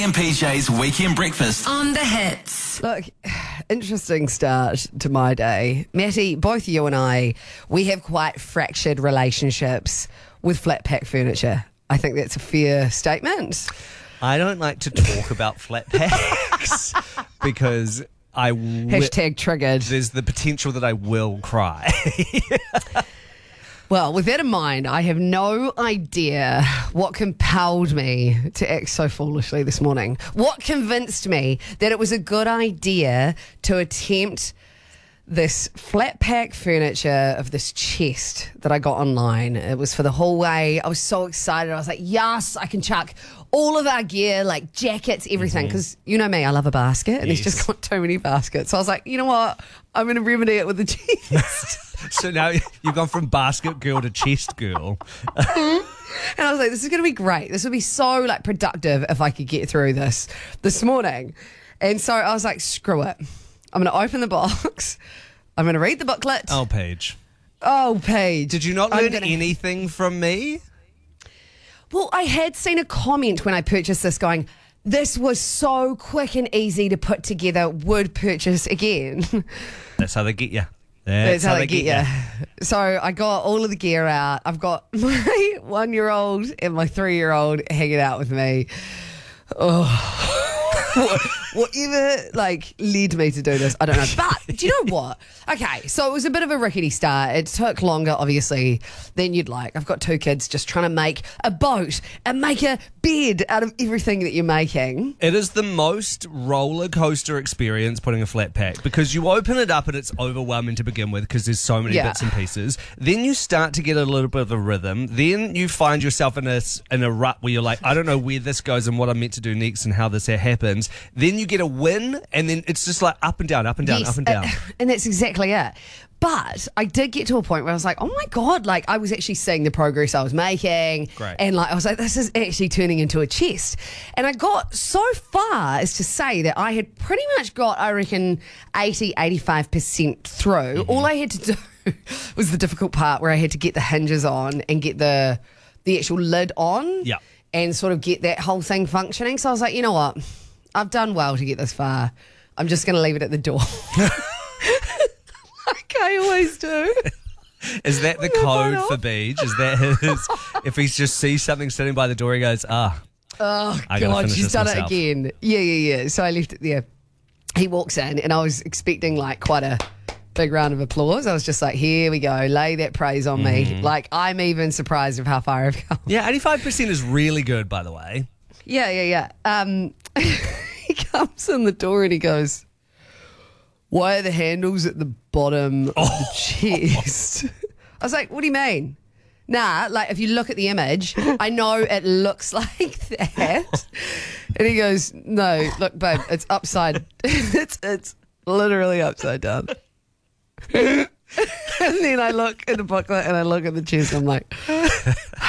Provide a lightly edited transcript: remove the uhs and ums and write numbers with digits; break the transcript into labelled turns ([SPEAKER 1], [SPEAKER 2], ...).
[SPEAKER 1] and PJ's Weekend Breakfast.
[SPEAKER 2] On the hits.
[SPEAKER 3] Look, interesting start to my day. Matty, both you and I, we have quite fractured relationships with flat pack furniture. I think that's a fair statement.
[SPEAKER 4] I don't like to talk about flat packs because
[SPEAKER 3] Hashtag triggered.
[SPEAKER 4] there's the potential that I will cry.
[SPEAKER 3] Well, with that in mind, I have no idea what compelled me to act so foolishly this morning. What convinced me that it was a good idea to attempt this flat pack furniture of this chest that I got online. It was for the hallway. I was so excited. I was like, yes, I can chuck all of our gear, like jackets, everything. Because you know me, I love a basket and there's just got too many baskets. So I was like, you know what? I'm going to remedy it with the chest.
[SPEAKER 4] So now you've gone from basket girl to chest girl.
[SPEAKER 3] And I was like, this is going to be great. This would be so like productive if I could get through this morning. And so I was like, screw it. I'm going to open the box. I'm going to read the booklet.
[SPEAKER 4] Oh, Paige.
[SPEAKER 3] Oh, Paige.
[SPEAKER 4] Did you not learn anything from me?
[SPEAKER 3] Well, I had seen a comment when I purchased this going, this was so quick and easy to put together, would purchase again.
[SPEAKER 4] That's how they get you.
[SPEAKER 3] That's how they get you. So I got all of the gear out. I've got my 1-year-old and my 3-year-old hanging out with me. Oh. Whatever led me to do this, I don't know. But do you know what? Okay, so it was a bit of a rickety start. It took longer, obviously, than you'd like. I've got 2 kids just trying to make a boat and make a bed out of everything that you're making.
[SPEAKER 4] It is the most roller coaster experience putting a flat pack because you open it up and it's overwhelming to begin with because there's so many bits and pieces. Then you start to get a little bit of a rhythm. Then you find yourself in a rut where you're like, I don't know where this goes and what I'm meant to do next and how this happens. Then you get a win and then it's just like up and down, up and down, up and down.
[SPEAKER 3] And that's exactly it. But I did get to a point where I was like, oh my God, I was actually seeing the progress I was making.
[SPEAKER 4] Great.
[SPEAKER 3] And I was like, this is actually turning into a chest. And I got so far as to say that I had pretty much got, I reckon, 85% through. All I had to do was the difficult part where I had to get the hinges on and get the actual lid on.
[SPEAKER 4] Yeah.
[SPEAKER 3] And sort of get that whole thing functioning. So I was like, you know what? I've done well to get this far. I'm just going to leave it at the door. Like I always do.
[SPEAKER 4] Is that the code for Beej? Is that his? If he just sees something sitting by the door, he goes,
[SPEAKER 3] oh, God, she's done it again. Yeah. So I left it there. He walks in and I was expecting quite a big round of applause. I was just like, here we go. Lay that praise on me. I'm even surprised of how far I've come.
[SPEAKER 4] Yeah, 85% is really good, by the way.
[SPEAKER 3] Yeah. He comes in the door and he goes, why are the handles at the bottom of the chest? I was like, what do you mean? Nah, if you look at the image, I know it looks like that. And he goes, no, look, babe, it's upside. It's literally upside down. And then I look at the booklet and I look at the chest and I'm like,